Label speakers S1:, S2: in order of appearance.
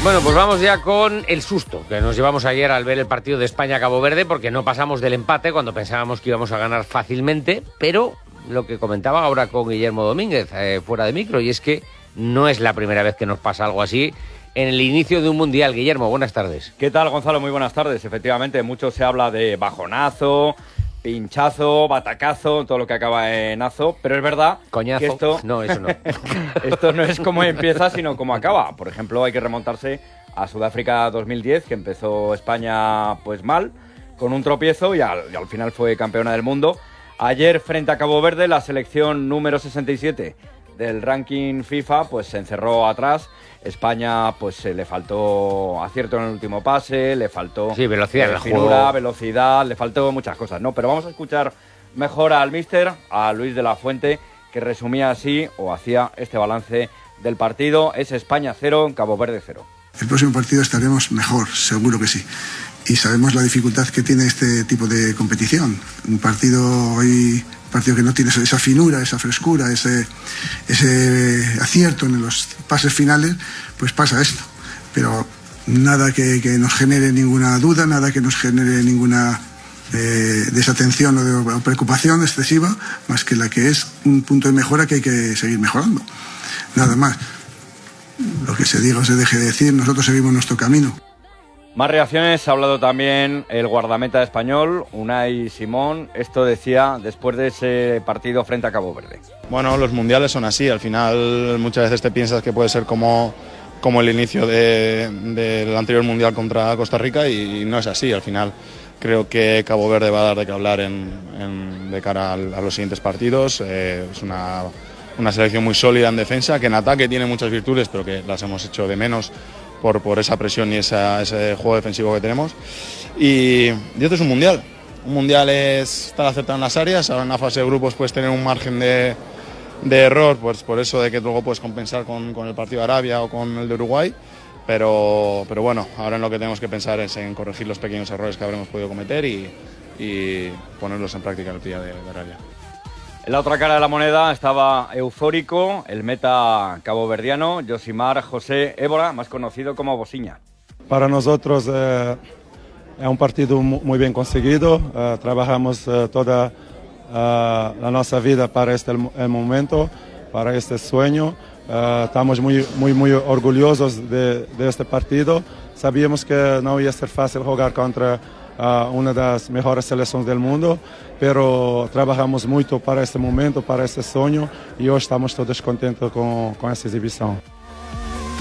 S1: Bueno, pues vamos ya con el susto que nos llevamos ayer al ver el partido de España-Cabo Verde, porque no pasamos del empate cuando pensábamos que íbamos a ganar fácilmente, pero lo que comentaba ahora con Guillermo Domínguez, fuera de micro, y es que no es la primera vez que nos pasa algo así en el inicio de un mundial. Guillermo, buenas tardes.
S2: ¿Qué tal, Gonzalo? Muy buenas tardes. Efectivamente, mucho se habla de bajonazo, pinchazo, batacazo, todo lo que acaba en azo, pero es verdad
S1: Coñazo.
S2: que esto...
S1: No, eso no.
S2: Esto no es como empieza, sino como acaba. Por ejemplo, hay que remontarse a Sudáfrica 2010, que empezó España pues mal, con un tropiezo y al final fue campeona del mundo. Ayer, frente a Cabo Verde, la selección número 67 del ranking FIFA pues se encerró atrás. España pues le faltó acierto en el último pase, le faltó
S1: velocidad,
S2: finura, velocidad, le faltó muchas cosas, ¿no? Pero vamos a escuchar mejor al míster, a Luis de la Fuente, que resumía así o hacía este balance del partido. Es España 0, Cabo Verde 0.
S3: El próximo partido estaremos mejor, seguro que sí. Y sabemos la dificultad que tiene este tipo de competición. Un partido que no tiene esa finura, esa frescura, ese acierto en los pases finales, pues pasa esto. Pero nada que nos genere ninguna duda, nada que nos genere ninguna desatención o preocupación excesiva, más que la que es un punto de mejora que hay que seguir mejorando. Nada más. Lo que se diga o se deje de decir, nosotros seguimos nuestro camino.
S2: Más reacciones, ha hablado también el guardameta español, Unai Simón. Esto decía después de ese partido frente a Cabo Verde.
S4: Bueno, los mundiales son así, al final muchas veces te piensas que puede ser como el inicio del anterior mundial contra Costa Rica y no es así. Al final creo que Cabo Verde va a dar de qué hablar de cara a los siguientes partidos. Es una selección muy sólida en defensa, que en ataque tiene muchas virtudes, pero que las hemos hecho de menos por esa presión y ese juego defensivo que tenemos. Y esto es un mundial. Un mundial es estar acertado en las áreas. Ahora en la fase de grupos puedes tener un margen de error, pues por eso de que luego puedes compensar con el partido de Arabia o con el de Uruguay. Pero bueno, ahora en lo que tenemos que pensar es en corregir los pequeños errores que habremos podido cometer y ponerlos en práctica en el día de Arabia.
S2: En la otra cara de la moneda estaba eufórico el meta caboverdiano Josimar José Évora, más conocido como Bosiña.
S5: Para nosotros es un partido muy bien conseguido. Trabajamos toda la nuestra vida para el momento, para este sueño. Estamos muy orgullosos de este partido. Sabíamos que no iba a ser fácil jugar contra una de las mejores selecciones del mundo, pero trabajamos mucho para este momento, para este sueño, y hoy estamos todos contentos con esta exhibición.